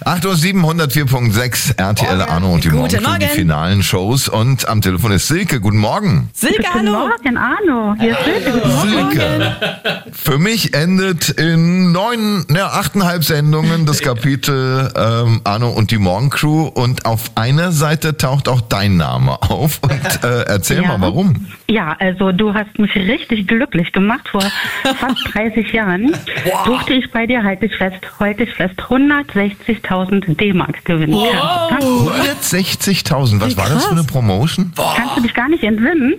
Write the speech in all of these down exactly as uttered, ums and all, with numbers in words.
acht Uhr sieben, hundertvier Komma sechs R T L, Arno und die Guten Morgen, die Morgen. finalen Shows. Und am Telefon ist Silke. Guten Morgen. Silke, Guten hallo. Morgen, Arno. Hier ist Silke. Guten Morgen. Silke. Für mich endet in neun, ne, achteinhalb Sendungen das Kapitel ähm, Arno und die Morgencrew. Und auf einer Seite taucht auch dein Name auf. Und äh, erzähl Ja. mal, warum. Ja, also du hast mich richtig glücklich gemacht. Vor fast dreißig Jahren durfte ich bei dir, halte ich fest, heute ich fest, hundertsechzigtausend D-Mark gewinnen. Wow. Kannst, hundertsechzigtausend, was Wie war das für krass. eine Promotion? kannst du dich gar nicht entsinnen?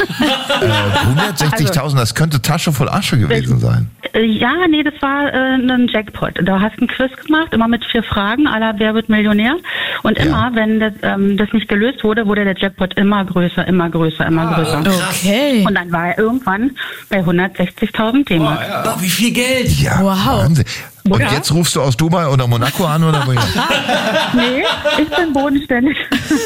Äh, hundertsechzigtausend, das könnte Tasche voll Asche gewesen sein. Äh, ja, nee, das war äh, ein Jackpot. Da hast du einen Quiz gemacht, immer mit vier Fragen, à la Wer wird Millionär? Und Ja. immer, wenn das, ähm, das nicht gelöst wurde, wurde der Jackpot immer größer, immer größer, immer größer. Okay. Und dann war er irgendwann bei hundertsechzigtausend D-Mark. Boah, wie viel Geld? Ja, Wow. Wahnsinn. Und Ja. jetzt rufst du aus Dubai oder Monaco an oder woher? Nee, ich bin bodenständig.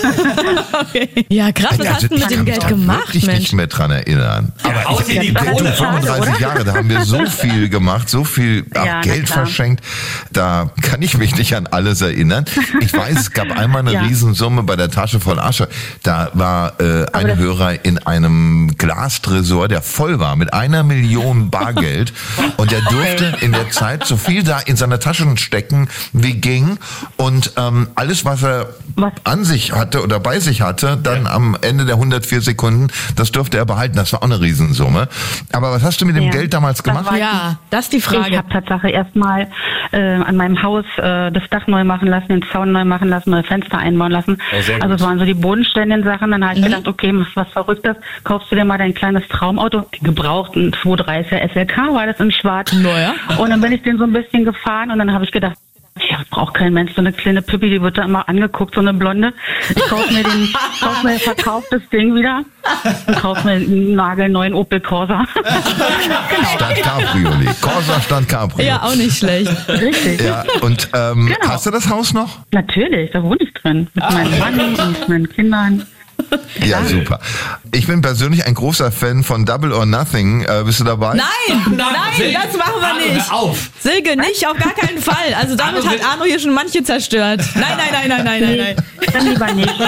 Okay. Ja, krass, was Ja, hast du das mit dem kann Geld mich da gemacht, wirklich Mensch? nicht mehr dran erinnern. Aber haut in die ich, du, Kohle. fünfunddreißig oder? Jahre, da haben wir so viel gemacht, so viel ach, Ja, na Geld klar. verschenkt. Da kann ich mich nicht an alles erinnern. Ich weiß, es gab einmal eine Ja. Riesensumme bei der Tasche voll Asche. Da war äh, ein das- Hörer in einem Glastresor, der voll war mit einer Million Bargeld. Und der durfte in der Zeit so viel da in seiner Tasche stecken, wie ging. Und ähm, alles, was er Was? an sich hatte oder bei sich hatte, dann am Ende der hundertvier Sekunden, das durfte er behalten. Das war auch eine Riesensumme. Aber was hast du mit dem Ja. Geld damals Das gemacht? war- Ja, das ist die Ich Frage. habe Tatsache erstmal äh, an meinem Haus äh, das Dach neu machen lassen, den Zaun neu machen lassen, neue Fenster einbauen lassen. Oh, sehr also gut. es waren so die bodenständigen Sachen. Dann habe ich gedacht, okay, was, was Verrücktes, kaufst du dir mal dein kleines Traumauto, gebraucht, ein zweihundertdreißiger S L K war das in schwarz. Naja. Und dann bin ich den so ein bisschen gefahren und dann habe ich gedacht, ja, braucht kein Mensch, so eine kleine Püppi, die wird da immer angeguckt, so eine Blonde. Ich kaufe mir den, kauf mir, verkauf das Ding wieder und kauf mir einen nagelneuen Opel Corsa. Stand Cabriolet. Corsa stand Cabriolet. Ja, auch nicht schlecht. Richtig. Ja, und ähm, Genau. hast du das Haus noch? Natürlich, da wohne ich drin. Mit meinem Mann und meinen Kindern. Ja, super. Ich bin persönlich ein großer Fan von Double or Nothing. Äh, bist du dabei? Nein, nein, Silke, das machen wir Arno, nicht. hör auf. Silke, nicht, auf gar keinen Fall. Also damit Arno hat will- Arno hier schon manche zerstört. Nein, nein, nein, nein, nein, nein, nein. Dann lieber nicht.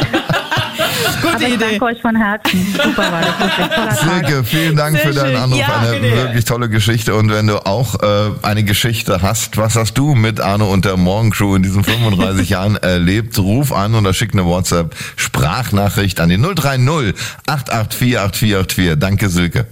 Gute Aber ich Idee. danke euch von Herzen. Super war das. Wirklich toller Tag. Silke, vielen Dank Sehr für deinen schön. Anruf. Ja, eine bitte. wirklich tolle Geschichte. Und wenn du auch äh, eine Geschichte hast, was hast du mit Arno und der Morgencrew in diesen fünfunddreißig Jahren erlebt? Ruf an oder schick eine WhatsApp-Sprachnachricht an die null drei null acht acht vier acht vier acht vier. Danke, Silke.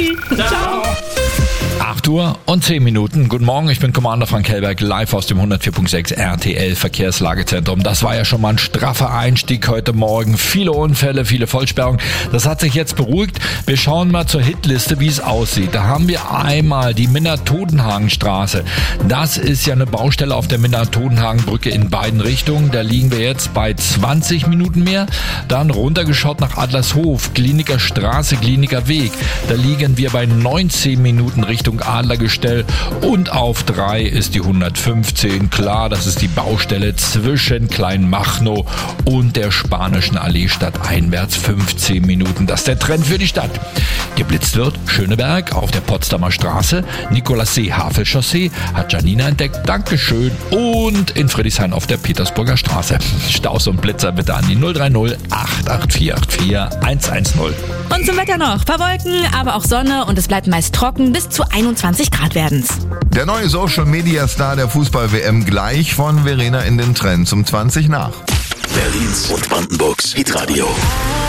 acht Uhr und zehn Minuten. Guten Morgen, ich bin Commander Frank Hellberg, live aus dem hundertvier Komma sechs R T L Verkehrslagezentrum. Das war ja schon mal ein straffer Einstieg heute Morgen. Viele Unfälle, viele Vollsperrungen. Das hat sich jetzt beruhigt. Wir schauen mal zur Hitliste, wie es aussieht. Da haben wir einmal die Minna-Todenhagen-Straße. Das ist ja eine Baustelle auf der Minna-Todenhagen-Brücke in beiden Richtungen. Da liegen wir jetzt bei zwanzig Minuten mehr. Dann runtergeschaut nach Adlershof, Kliniker Straße, Kliniker Weg. Da liegen wir bei neunzehn Minuten Richtung Adlergestell. Und auf drei ist die hundertfünfzehn. Klar, das ist die Baustelle zwischen Kleinmachnow und der Spanischen Allee stadteinwärts. fünfzehn Minuten. Das ist der Trend für die Stadt. Geblitzt wird Schöneberg auf der Potsdamer Straße. Nikolassee Havelchaussee hat Janina entdeckt. Dankeschön. Und in Friedrichshain auf der Petersburger Straße. Staus und Blitzer bitte an die null drei null acht acht vier acht vier eins eins null. Und zum Wetter noch. Paar Wolken, aber auch Sonne und es bleibt meist trocken. Bis zu einundzwanzig Grad werden's. Der neue Social-Media-Star der Fußball-W M gleich von Verena in den Trends um zwanzig nach. Berlins und Brandenburgs Hitradio.